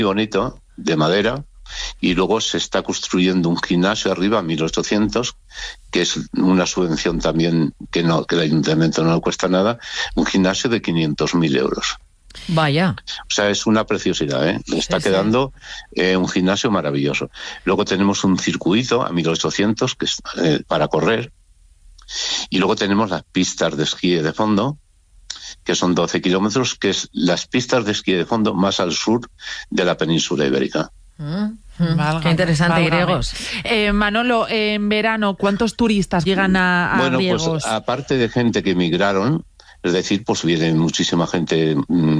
bonito, de madera, y luego se está construyendo un gimnasio arriba, 1.800, que es una subvención también que el ayuntamiento no le cuesta nada, un gimnasio de 500.000 euros. Vaya. O sea, es una preciosidad, ¿eh? Está quedando un gimnasio maravilloso. Luego tenemos un circuito a 1.800 que es para correr, y luego tenemos las pistas de esquí de fondo, que son 12 kilómetros, que es las pistas de esquí de fondo más al sur de la península ibérica. Qué interesante, Griegos. Manolo, en verano, ¿cuántos turistas llegan a Griegos? Pues aparte de gente que emigraron, es decir, pues viene muchísima gente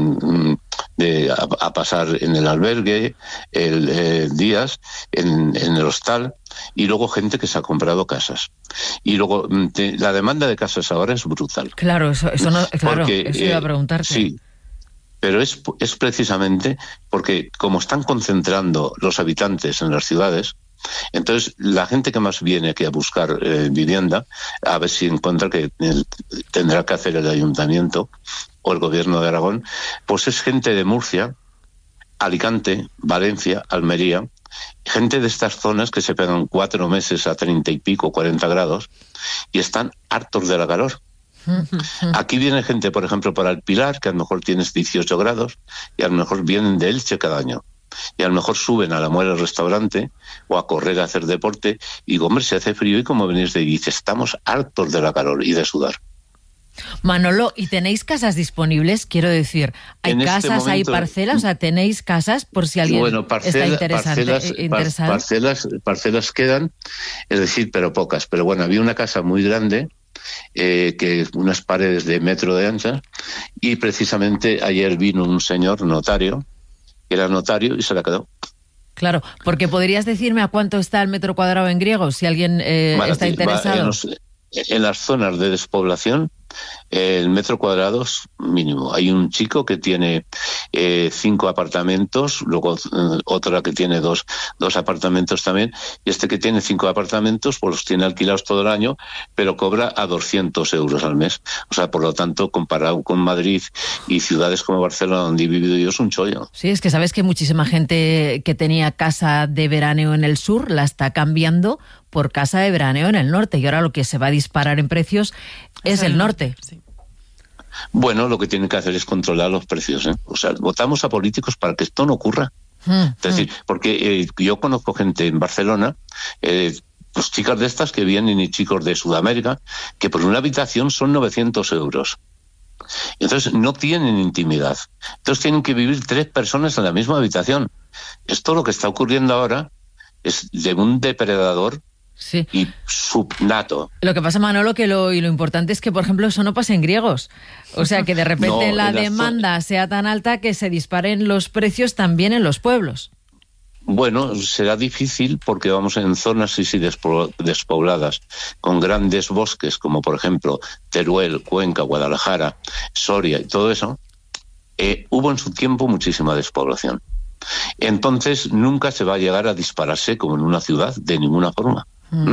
a pasar en el albergue, días, en el hostal, y luego gente que se ha comprado casas. Y luego la demanda de casas ahora es brutal. Claro, eso no, claro, porque, eso iba a preguntarte. Sí. Pero es precisamente porque como están concentrando los habitantes en las ciudades, entonces la gente que más viene aquí a buscar vivienda, a ver si encuentra que tendrá que hacer el ayuntamiento o el gobierno de Aragón, pues es gente de Murcia, Alicante, Valencia, Almería, gente de estas zonas que se pegan 4 meses a 30 y pico, 40 grados, y están hartos de la calor. Aquí viene gente, por ejemplo, para el Pilar, que a lo mejor tienes 18 grados, y a lo mejor vienen de Elche cada año. Y a lo mejor suben a la Muela al restaurante o a correr a hacer deporte, y digo, hombre, se hace frío, y como venís de dice, estamos hartos de la calor y de sudar. Manolo, ¿y tenéis casas disponibles? Quiero decir, ¿hay casas, hay parcelas? O sea, ¿tenéis casas por si alguien está interesado? Parcelas quedan, es decir, pero pocas. Pero bueno, había una casa muy grande, que unas paredes de metro de ancha, y precisamente ayer vino un señor notario, que era notario, y se la quedó. Claro, porque podrías decirme a cuánto está el metro cuadrado en Griegos, si alguien está interesado. En las zonas de despoblación, el metro cuadrado es mínimo. Hay un chico que tiene 5 apartamentos, luego otra que tiene dos apartamentos también, y este que tiene 5 apartamentos, pues los tiene alquilados todo el año, pero cobra a 200 euros al mes. O sea, por lo tanto, comparado con Madrid y ciudades como Barcelona, donde he vivido yo, es un chollo. Sí, es que sabes que muchísima gente que tenía casa de veraneo en el sur la está cambiando por casa de veraneo en el norte, y ahora lo que se va a disparar en precios es el norte. Sí. Bueno, lo que tienen que hacer es controlar los precios, ¿eh? O sea, votamos a políticos para que esto no ocurra. Es decir, porque yo conozco gente en Barcelona, pues chicas de estas que vienen y chicos de Sudamérica, que por una habitación son 900 euros. Entonces no tienen intimidad. Entonces tienen que vivir 3 personas en la misma habitación. Esto lo que está ocurriendo ahora es de un depredador. Sí. Y subnato. Lo que pasa, Manolo, que lo importante es que, por ejemplo, eso no pasa en Griegos. O sea, que de repente la demanda sea tan alta que se disparen los precios también en los pueblos. Bueno, será difícil porque vamos en zonas despobladas, con grandes bosques, como por ejemplo Teruel, Cuenca, Guadalajara, Soria y todo eso. Hubo en su tiempo muchísima despoblación. Entonces nunca se va a llegar a dispararse como en una ciudad, de ninguna forma.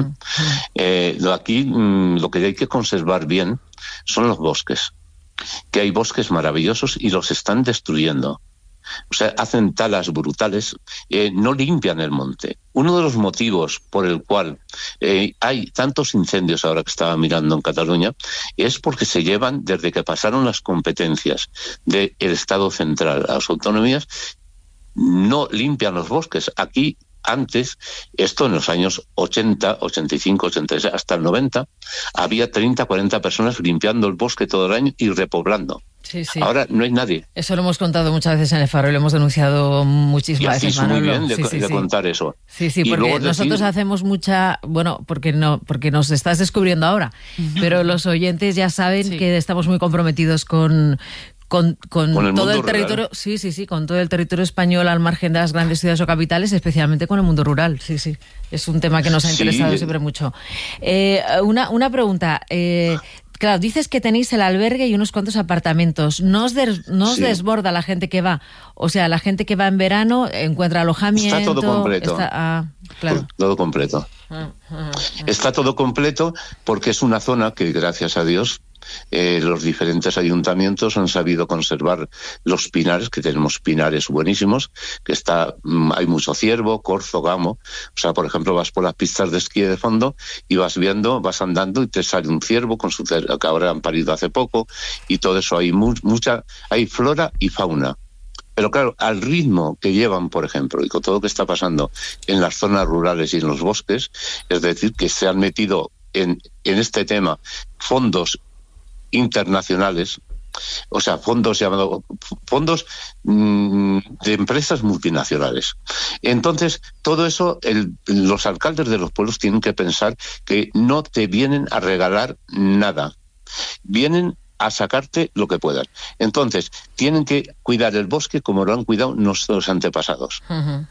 Aquí lo que hay que conservar bien son los bosques, que hay bosques maravillosos y los están destruyendo. O sea, hacen talas brutales, no limpian el monte. Uno de los motivos por el cual hay tantos incendios ahora que estaba mirando en Cataluña es porque se llevan, desde que pasaron las competencias del Estado central a las autonomías, no limpian los bosques. Aquí, antes, esto en los años 80, 85, 86, hasta el 90, había 30, 40 personas limpiando el bosque todo el año y repoblando. Sí, sí. Ahora no hay nadie. Eso lo hemos contado muchas veces en El Faro y lo hemos denunciado muchísimas veces, Manolo. Muy bien de contar eso. Sí, sí, porque nosotros hacemos mucha... Bueno, porque nos estás descubriendo ahora, pero los oyentes ya saben que estamos muy comprometidos con todo el territorio, sí, con todo el territorio español al margen de las grandes ciudades o capitales, especialmente con el mundo rural. Sí, sí. Es un tema que nos ha interesado siempre mucho. Una pregunta. Claro, dices que tenéis el albergue y unos cuantos apartamentos. ¿No os desborda la gente que va? O sea, la gente que va en verano encuentra alojamiento... Está todo completo. Claro. Todo completo. Está todo completo porque es una zona que, gracias a Dios, los diferentes ayuntamientos han sabido conservar los pinares, que tenemos pinares buenísimos, que hay mucho ciervo, corzo, gamo. O sea, por ejemplo, vas por las pistas de esquí de fondo y vas andando y te sale un ciervo con su que ahora han parido hace poco, y todo eso, hay flora y fauna. Pero claro, al ritmo que llevan, por ejemplo, y con todo lo que está pasando en las zonas rurales y en los bosques, es decir, que se han metido en este tema fondos internacionales, o sea, fondos de empresas multinacionales. Entonces, todo eso, los alcaldes de los pueblos tienen que pensar que no te vienen a regalar nada, vienen a sacarte lo que puedan. Entonces, tienen que cuidar el bosque como lo han cuidado nuestros antepasados.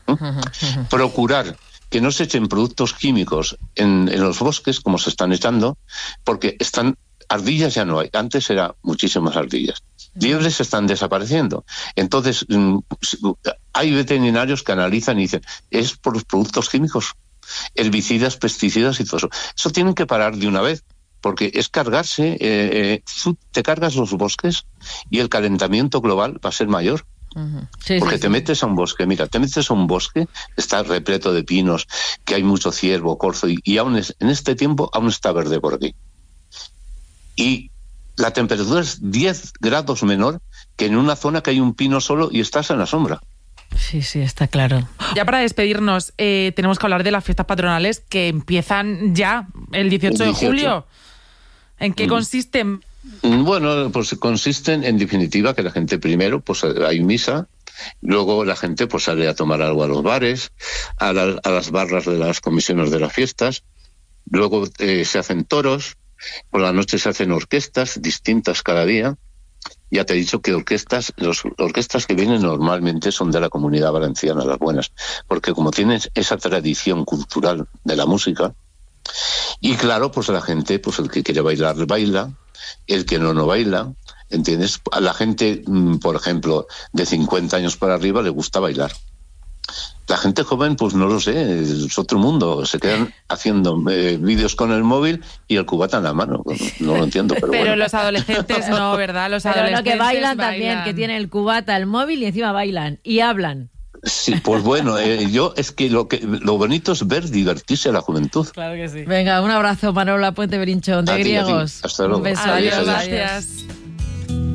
Procurar que no se echen productos químicos en los bosques, como se están echando, porque ardillas ya no hay. Antes eran muchísimas ardillas. Liebres están desapareciendo. Entonces, hay veterinarios que analizan y dicen, es por los productos químicos, herbicidas, pesticidas y todo eso. Eso tienen que parar de una vez, porque es cargarse, te cargas los bosques y el calentamiento global va a ser mayor. Porque te metes a un bosque, está repleto de pinos, que hay mucho ciervo, corzo, y aún en este tiempo aún está verde por aquí. Y la temperatura es 10 grados menor que en una zona que hay un pino solo y estás en la sombra. Sí, está claro. Ya para despedirnos, tenemos que hablar de las fiestas patronales que empiezan ya el 18 de julio. ¿En qué consisten? Bueno, pues consisten en definitiva que la gente primero, pues hay misa, luego la gente pues sale a tomar algo a los bares, a las barras de las comisiones de las fiestas, luego se hacen toros, por la noche se hacen orquestas distintas cada día. Ya te he dicho que las orquestas que vienen normalmente son de la Comunidad Valenciana, las buenas, porque como tienes esa tradición cultural de la música, y claro, pues la gente, pues el que quiere bailar, baila, el que no baila, ¿entiendes? A la gente, por ejemplo, de 50 años para arriba le gusta bailar. La gente joven, pues no lo sé, es otro mundo. Se quedan haciendo vídeos con el móvil y el cubata en la mano. No lo entiendo, pero bueno. Los adolescentes no, ¿verdad? Los adolescentes que bailan también, que tienen el cubata, el móvil y encima bailan y hablan. Sí, pues bueno, es que lo bonito es divertirse a la juventud. Claro que sí. Venga, un abrazo, Manuela Puente Berinchón, de Griegos. Hasta luego. Un beso. Adiós. Gracias.